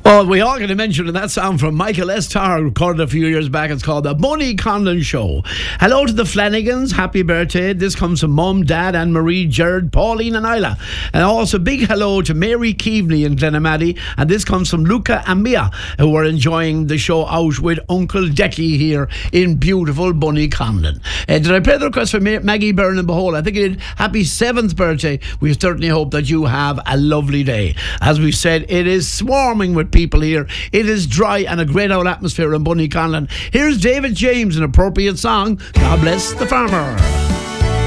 Well, we all got to mention that song from Michael S. Tarr, recorded a few years back. It's called The Bunny Conlon Show. Hello to the Flanagans. Happy birthday. This comes from Mum, Dad, Anne Marie, Jared, Pauline and Isla. And also big hello to Mary Keaveney in Glenamaddy. And this comes from Luca and Mia, who are enjoying the show out with Uncle Decky here in beautiful Bunny Conlon. Did I play the request for Maggie Byrne and Behold? I think it did. Happy 7th birthday. We certainly hope that you have a lovely day. As we said, it is swarming with people here. It is dry and a great old atmosphere in Bunny Conlon. Here's David James, an appropriate song, God Bless the Farmer.